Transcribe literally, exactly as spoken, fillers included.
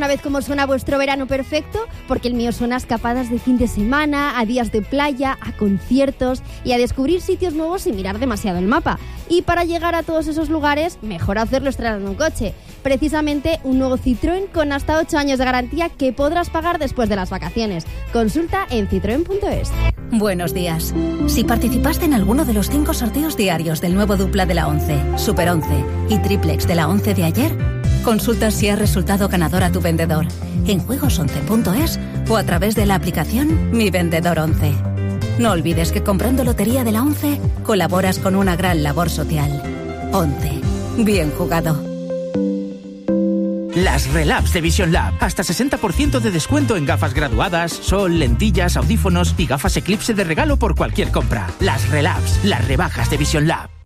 alguna vez cómo suena vuestro verano perfecto? Porque el mío suena a escapadas de fin de semana, a días de playa, a conciertos y a descubrir sitios nuevos sin mirar demasiado el mapa. Y para llegar a todos esos lugares, mejor hacerlo estrenando un coche. Precisamente un nuevo Citroën con hasta ocho años de garantía que podrás pagar después de las vacaciones. Consulta en citroen punto es. Buenos días. Si participaste en alguno de los cinco sorteos diarios del nuevo Dupla de la once, Super once y Triplex de la once de ayer, consulta si has resultado ganador a tu vendedor en juegos once punto es o a través de la aplicación Mi Vendedor once. No olvides que comprando lotería de la once colaboras con una gran labor social. once. Bien jugado. Las Relabs de Vision Lab. Hasta sesenta por ciento de descuento en gafas graduadas, sol, lentillas, audífonos y gafas Eclipse de regalo por cualquier compra. Las Relabs, las rebajas de Vision Lab.